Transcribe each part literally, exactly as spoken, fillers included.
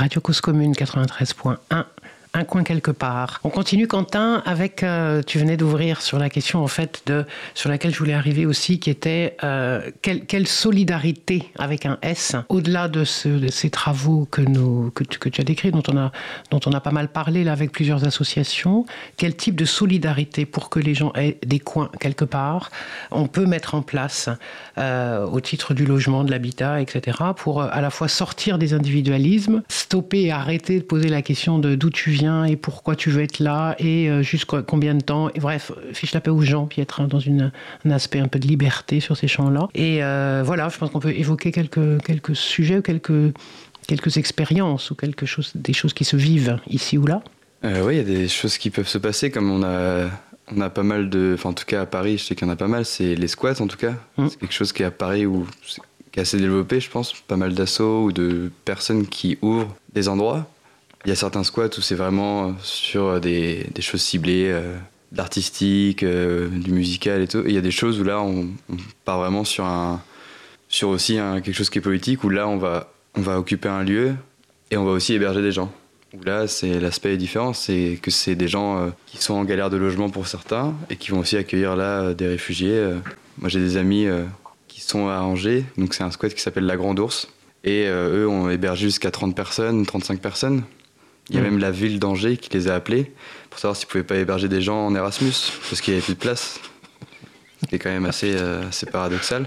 Radio Cause Commune quatre-vingt-treize point un. Un coin quelque part. On continue, Quentin, avec, euh, tu venais d'ouvrir sur la question en fait de, sur laquelle je voulais arriver aussi, qui était euh, quelle, quelle solidarité avec un S, au-delà de, ce, de ces travaux que, nous, que, tu, que tu as décrits, dont on a, dont on a pas mal parlé là avec plusieurs associations, quel type de solidarité pour que les gens aient des coins quelque part on peut mettre en place euh, au titre du logement, de l'habitat, et cetera, pour euh, à la fois sortir des individualismes, stopper et arrêter de poser la question de d'où tu viens et pourquoi tu veux être là et euh, jusqu'à combien de temps. Et bref, fiche la paix aux gens, puis être dans une, un aspect un peu de liberté sur ces champs-là. Et euh, voilà, je pense qu'on peut évoquer quelques, quelques sujets ou quelques, quelques expériences ou quelque chose, des choses qui se vivent ici ou là. Euh, oui, il y a des choses qui peuvent se passer, comme on a, on a pas mal de... Enfin, en tout cas, à Paris, je sais qu'il y en a pas mal, c'est les squats, en tout cas. Mmh. C'est quelque chose qui est à Paris où... qui est assez développé, je pense. Pas mal d'assauts ou de personnes qui ouvrent des endroits. Il y a certains squats où c'est vraiment sur des, des choses ciblées, euh, de l'artistique, euh, du musical et tout. Et il y a des choses où là, on, on part vraiment sur, un, sur aussi un, quelque chose qui est politique, où là, on va, on va occuper un lieu et on va aussi héberger des gens. Où là, c'est, l'aspect est différent, c'est que c'est des gens euh, qui sont en galère de logement pour certains et qui vont aussi accueillir là des réfugiés. Euh, moi, j'ai des amis euh, qui sont à Angers, donc c'est un squat qui s'appelle La Grande Ourse. Et euh, eux ont hébergé jusqu'à trente personnes, trente-cinq personnes. Il y a mmh. même la ville d'Angers qui les a appelés pour savoir s'ils ne pouvaient pas héberger des gens en Erasmus, parce qu'il n'y avait plus de place. C'était quand même assez, euh, assez paradoxal.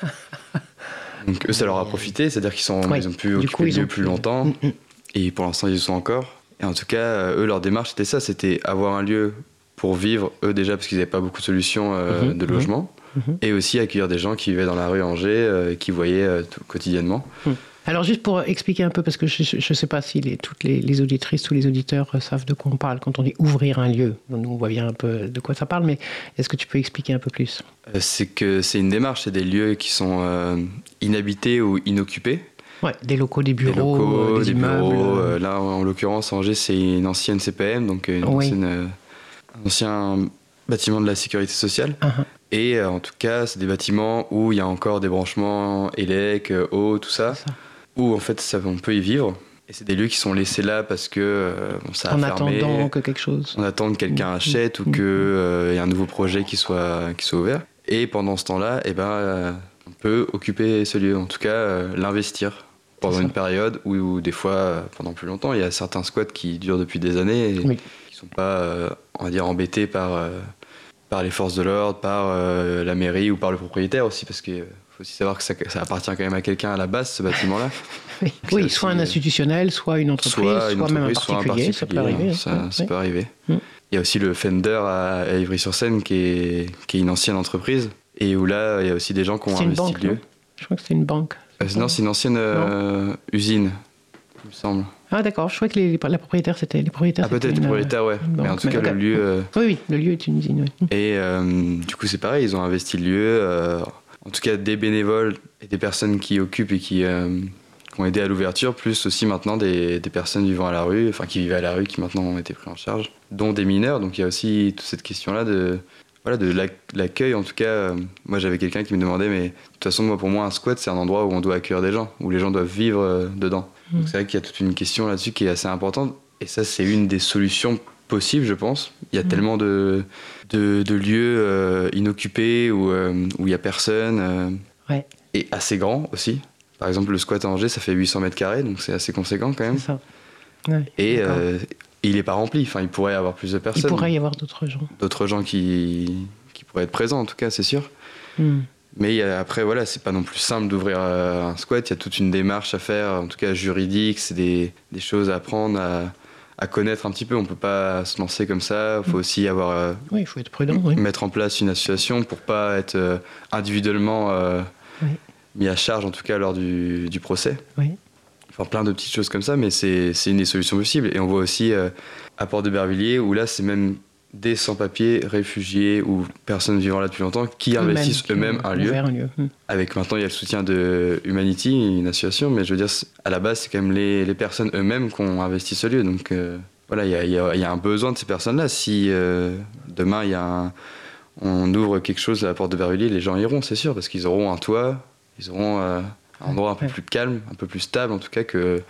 Donc eux, ça leur a profité, c'est-à-dire qu'ils sont, ouais. ils ont pu occuper le lieu plus pu... longtemps, mmh. et pour l'instant, ils y sont encore. Et en tout cas, eux, leur démarche, c'était ça, c'était avoir un lieu pour vivre, eux déjà, parce qu'ils n'avaient pas beaucoup de solutions euh, mmh. de logement, mmh. et aussi accueillir des gens qui vivaient dans la rue à Angers, euh, qui voyaient euh, tout, quotidiennement. Mmh. Alors juste pour expliquer un peu, parce que je ne sais pas si les, toutes les, les auditrices, tous les auditeurs savent de quoi on parle quand on dit ouvrir un lieu. Nous, on voit bien un peu de quoi ça parle, mais est-ce que tu peux expliquer un peu plus ? euh, C'est que c'est une démarche, c'est des lieux qui sont euh, inhabités ou inoccupés. Ouais, des locaux, des bureaux, des, locaux, des, des immeubles. Bureaux, euh, là, en l'occurrence, Angers, c'est une ancienne C P M, donc une oui. ancienne, euh, un ancien bâtiment de la sécurité sociale. Uh-huh. Et euh, en tout cas, c'est des bâtiments où il y a encore des branchements élec, eau, tout ça. ça. Où en fait ça, on peut y vivre. Et c'est des lieux qui sont laissés là parce que euh, bon, ça a en fermé. En attendant que quelque chose. En attendant que quelqu'un mmh. achète mmh. ou qu'il euh, y ait un nouveau projet qui soit, qui soit ouvert. Et pendant ce temps-là, eh ben, euh, on peut occuper ce lieu, en tout cas euh, l'investir pendant une période ou, ou des fois euh, pendant plus longtemps. Il y a certains squats qui durent depuis des années et oui. qui ne sont pas euh, on va dire, embêtés par, euh, par les forces de l'ordre, par euh, la mairie ou par le propriétaire aussi, parce que il faut aussi savoir que ça, ça appartient quand même à quelqu'un à la base, ce bâtiment-là. oui, oui soit un institutionnel, soit une entreprise, soit, une soit entreprise, même un particulier, soit un particulier, ça peut arriver. Ça, hein. ça oui. peut arriver. Mmh. Il y a aussi le Fender à, à Ivry-sur-Seine, qui est, qui est une ancienne entreprise, et où là, il y a aussi des gens qui ont c'est investi banque, le lieu. Non je crois que c'est une banque. Euh, non, c'est une ancienne euh, usine, il me semble. Ah d'accord, je crois que les, la propriétaire, c'était les propriétaires. Ah peut-être, les propriétaires, ouais. Mais en tout cas, okay. le lieu... Euh... Oui, oui, le lieu est une usine, oui. Et euh, du coup, c'est pareil, ils ont investi le lieu... Euh, en tout cas des bénévoles et des personnes qui occupent et qui, euh, qui ont aidé à l'ouverture, plus aussi maintenant des, des personnes vivant à la rue, enfin qui vivaient à la rue, qui maintenant ont été pris en charge, dont des mineurs. Donc il y a aussi toute cette question-là de, voilà, de l'accueil. En tout cas, euh, moi j'avais quelqu'un qui me demandait, mais de toute façon, moi, pour moi, un squat, c'est un endroit où on doit accueillir des gens, où les gens doivent vivre euh, dedans. Mmh. Donc c'est vrai qu'il y a toute une question là-dessus qui est assez importante. Et ça, c'est une des solutions possible, je pense. Il y a mmh. tellement de, de, de lieux euh, inoccupés où euh, où il y a personne euh, ouais. et assez grand aussi. Par exemple, le squat à Angers, ça fait huit cents mètres carrés, donc c'est assez conséquent quand même. C'est ça. Ouais, et euh, il n'est pas rempli. Enfin, il pourrait y avoir plus de personnes. Il pourrait y avoir d'autres gens. D'autres gens qui qui pourraient être présents, en tout cas, c'est sûr. Mmh. Mais il y a, après, voilà, c'est pas non plus simple d'ouvrir euh, un squat. Il y a toute une démarche à faire, en tout cas juridique. C'est des des choses à apprendre à à connaître un petit peu, on peut pas se lancer comme ça, il faut aussi avoir euh, oui, il faut être prudent, oui. mettre en place une association pour pas être euh, individuellement euh, oui. mis à charge en tout cas lors du, du procès. Oui. Enfin plein de petites choses comme ça, mais c'est, c'est une des solutions possibles. Et on voit aussi euh, à Port-de-Bervilliers où là c'est même des sans-papiers, réfugiés ou personnes vivant là depuis longtemps qui eux-mêmes, investissent qui eux-mêmes un lieu. un lieu. Hum. Avec maintenant il y a le soutien de Humanity, une association, mais je veux dire à la base c'est quand même les, les personnes eux-mêmes qui ont investi ce lieu. Donc euh, voilà, il y a, y, a, y a un besoin de ces personnes-là. Si euh, demain il y a un, on ouvre quelque chose à la Porte-de-Bervilliers, les gens iront, c'est sûr, parce qu'ils auront un toit, ils auront euh, un endroit un peu ouais. plus calme, un peu plus stable en tout cas que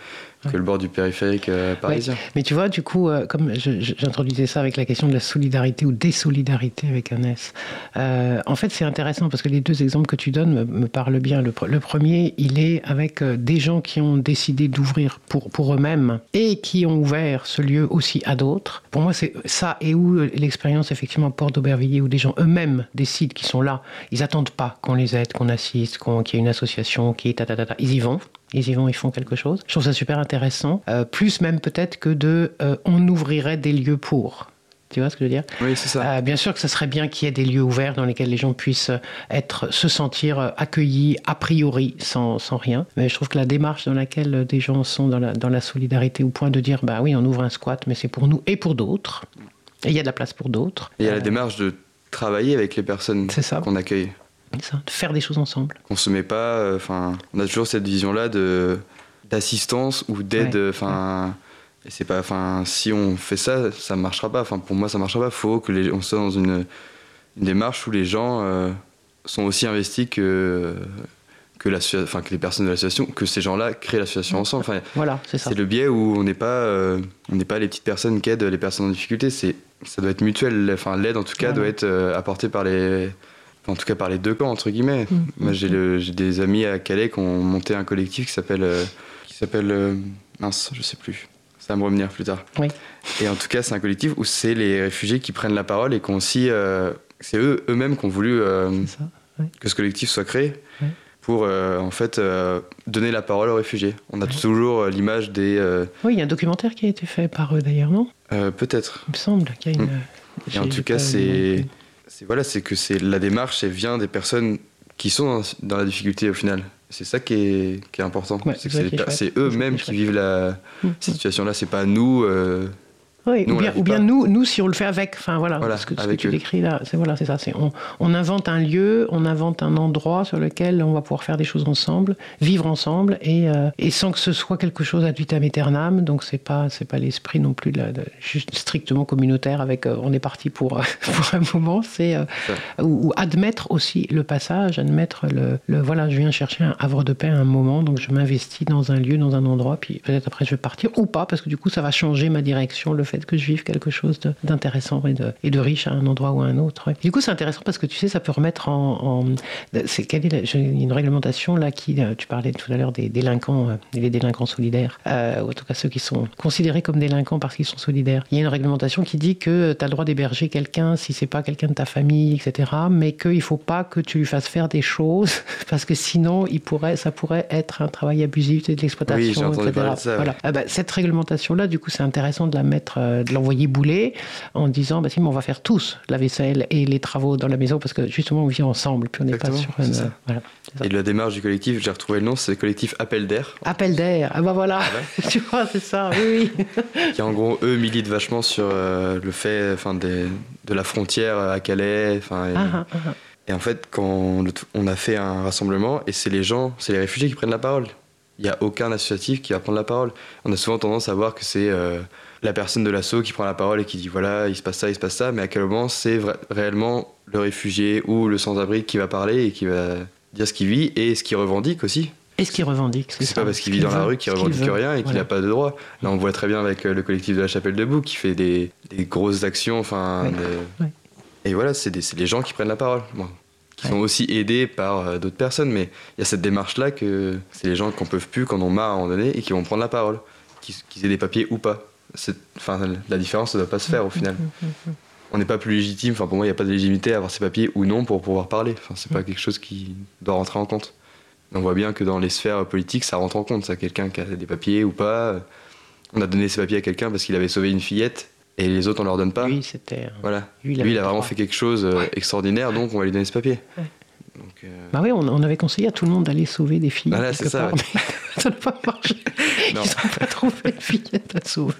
que ouais. le bord du périphérique euh, parisien. Ouais. Mais tu vois, du coup, euh, comme je, je, j'introduisais ça avec la question de la solidarité ou désolidarité avec un S, euh, en fait, c'est intéressant parce que les deux exemples que tu donnes me, me parlent bien. Le, le premier, il est avec euh, des gens qui ont décidé d'ouvrir pour, pour eux-mêmes et qui ont ouvert ce lieu aussi à d'autres. Pour moi, c'est ça et où l'expérience, effectivement, Porte d'Aubervilliers, où des gens eux-mêmes décident qu'ils sont là. Ils n'attendent pas qu'on les aide, qu'on assiste, qu'on, qu'il y ait une association, qui est ta, ta, ta, ta. Ils y vont. Ils y vont, ils font quelque chose. Je trouve ça super intéressant. Euh, plus même peut-être que de euh, on ouvrirait des lieux pour. Tu vois ce que je veux dire ? Oui, c'est ça. Euh, bien sûr que ça serait bien qu'il y ait des lieux ouverts dans lesquels les gens puissent être, se sentir accueillis a priori sans, sans rien. Mais je trouve que la démarche dans laquelle des gens sont dans la, dans la solidarité au point de dire bah oui, on ouvre un squat, mais c'est pour nous et pour d'autres. Et il y a de la place pour d'autres. Et il y a euh, la démarche de travailler avec les personnes qu'on accueille. Ça, de faire des choses ensemble. On se met pas, enfin, euh, on a toujours cette vision-là de d'assistance ou d'aide, enfin, ouais. Et c'est pas, enfin, si on fait ça, ça marchera pas. Enfin, pour moi, ça marchera pas. Faut que les, on soit dans une, une démarche où les gens euh, sont aussi investis que que la, enfin, que les personnes de l'association, que ces gens-là créent l'association ensemble. Enfin, voilà, c'est ça. C'est le biais où on n'est pas, euh, on n'est pas les petites personnes qui aident les personnes en difficulté. C'est, ça doit être mutuel. Enfin, l'aide en tout cas voilà. doit être euh, apportée par les En tout cas par les deux camps, entre guillemets. Mmh. Moi, j'ai, le, j'ai des amis à Calais qui ont monté un collectif qui s'appelle... Euh, qui s'appelle euh, mince, je sais plus. Ça va me revenir plus tard. Oui. Et en tout cas, c'est un collectif où c'est les réfugiés qui prennent la parole et qui ont aussi... Euh, c'est eux, eux-mêmes qui ont voulu euh, ça, ouais. que ce collectif soit créé ouais. pour, euh, en fait, euh, donner la parole aux réfugiés. On a ouais. toujours l'image des... Euh... Oui, il y a un documentaire qui a été fait par eux, d'ailleurs, non ? euh, Peut-être. Il me semble qu'il y a une... Mmh. Et en tout cas, c'est... C'est, voilà, c'est que c'est, la démarche elle vient des personnes qui sont dans, dans la difficulté au final. C'est ça qui est, qui est important. Ouais, c'est, c'est, que c'est, c'est, c'est eux-mêmes c'est qui vivent la, mmh. cette situation-là. C'est pas nous. Euh, oui, nous ou bien, ou bien nous, nous, si on le fait avec. Enfin voilà, voilà ce que, ce avec que tu décris là, c'est, voilà, c'est ça. C'est, on, on invente un lieu, on invente un endroit sur lequel on va pouvoir faire des choses ensemble, vivre ensemble, et, euh, et sans que ce soit quelque chose ad vitam aeternam. Donc c'est pas, c'est pas l'esprit non plus de la, de, juste strictement communautaire avec euh, on est parti pour, pour un moment. C'est euh, ou, ou admettre aussi le passage, admettre le, le voilà, je viens chercher un havre de paix à un moment, donc je m'investis dans un lieu, dans un endroit, puis peut-être après je vais partir ou pas, parce que du coup ça va changer ma direction, le fait que je vive quelque chose de, d'intéressant et de, et de riche à un endroit ou à un autre. Ouais. Du coup, c'est intéressant parce que tu sais, ça peut remettre en... en c'est, quelle est la, je, il y a une réglementation là qui... Tu parlais tout à l'heure des délinquants, euh, les délinquants solidaires, euh, ou en tout cas ceux qui sont considérés comme délinquants parce qu'ils sont solidaires. Il y a une réglementation qui dit que tu as le droit d'héberger quelqu'un si c'est pas quelqu'un de ta famille, et cetera, mais qu'il faut pas que tu lui fasses faire des choses parce que sinon, il pourrait, ça pourrait être un travail abusif et de l'exploitation, oui, j'ai entendu et cetera. parler de ça, voilà. ouais. Ah bah, cette réglementation-là, du coup, c'est intéressant de la mettre, euh, de l'envoyer bouler en disant bah, si, mais on va faire tous la vaisselle et les travaux dans la maison parce que justement on vit ensemble puis on n'est pas sur une... C'est voilà, c'est ça. Et de la démarche du collectif, j'ai retrouvé le nom, c'est le collectif Appel d'air. Appel d'air, ah bah voilà, voilà. Tu vois, c'est ça, oui, oui. Qui en gros, eux militent vachement sur euh, le fait enfin, des, de la frontière à Calais. Et, ah, ah, ah. et en fait, quand on, on a fait un rassemblement, et c'est les gens, c'est les réfugiés qui prennent la parole. Il n'y a aucun associatif qui va prendre la parole. On a souvent tendance à voir que c'est euh, la personne de l'asso qui prend la parole et qui dit voilà, il se passe ça, il se passe ça, mais à quel moment c'est vra- réellement le réfugié ou le sans-abri qui va parler et qui va dire ce qu'il vit et ce qu'il revendique aussi. Et ce qu'il revendique. C'est, c'est pas parce qu'il vit dans veut, la rue qu'il revendique qu'il rien et qu'il voilà. n'a pas de droit. Là, on voit très bien avec le collectif de la Chapelle Debout qui fait des, des grosses actions. Enfin, ouais. de... ouais. Et voilà, c'est, des, c'est les gens qui prennent la parole. Bon. Qui sont aussi aidés par euh, d'autres personnes, mais il y a cette démarche-là que c'est les gens qui n'en peuvent plus, qui en ont marre à un moment donné et qui vont prendre la parole, qu'ils, qu'ils aient des papiers ou pas. C'est, la différence ne doit pas se faire au final. On n'est pas plus légitime, enfin, pour moi il n'y a pas de légitimité à avoir ces papiers ou non pour pouvoir parler. Enfin, c'est pas quelque chose qui doit rentrer en compte. On voit bien que dans les sphères politiques, ça rentre en compte, ça, quelqu'un qui a des papiers ou pas. On a donné ses papiers à quelqu'un parce qu'il avait sauvé une fillette. Et les autres, on leur donne pas. Lui, c'était. Voilà. Lui, il, lui, il a vraiment fait quelque chose euh, ouais. extraordinaire, donc on va lui donner ce papier. Ouais. Donc, euh... Bah oui, on, on avait conseillé à tout le monde d'aller sauver des filles. Voilà, c'est ça. Part, ouais. Mais ça n'a pas marché. Non. Ils n'ont pas trouvé une fillette à sauver.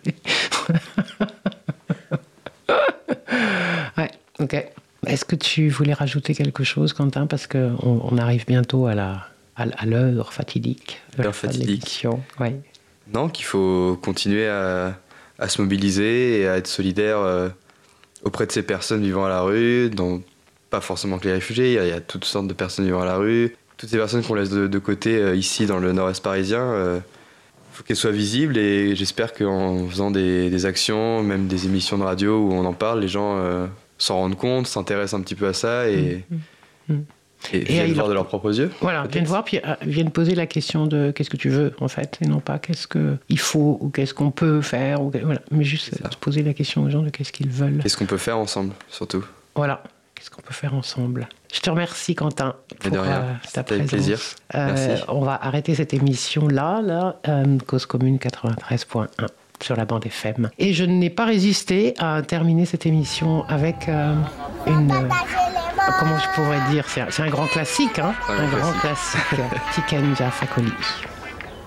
Ouais, ok. Est-ce que tu voulais rajouter quelque chose, Quentin, parce qu'on on arrive bientôt à, la, à, à l'heure fatidique. L'heure fatidique. Ouais. Non, qu'il faut continuer à. à se mobiliser et à être solidaire euh, auprès de ces personnes vivant à la rue, dont pas forcément que les réfugiés, il y, y a toutes sortes de personnes vivant à la rue, toutes ces personnes qu'on laisse de, de côté euh, ici dans le nord-est parisien, il euh, faut qu'elle soit visible et j'espère qu'en faisant des, des actions, même des émissions de radio où on en parle, les gens euh, s'en rendent compte, s'intéressent un petit peu à ça et, mmh. et, et viennent voir leur... de leurs propres yeux. Voilà, peut-être. Viennent voir puis euh, viennent poser la question de qu'est-ce que tu veux en fait, et non pas qu'est-ce qu'il faut ou qu'est-ce qu'on peut faire, ou, voilà, mais juste se poser la question aux gens de qu'est-ce qu'ils veulent. Qu'est-ce qu'on peut faire ensemble, surtout. Voilà, qu'est-ce qu'on peut faire ensemble. Je te remercie, Quentin, pour de rien. Euh, ta C'était présence. Avec plaisir. Euh, Merci. On va arrêter cette émission-là, là, euh, Cause Commune quatre-vingt-treize point un sur la bande F M. Et je n'ai pas résisté à terminer cette émission avec euh, une... Euh, comment je pourrais dire, c'est un, c'est un grand classique, hein, un, un grand classique, classique Tiken Jah Fakoly.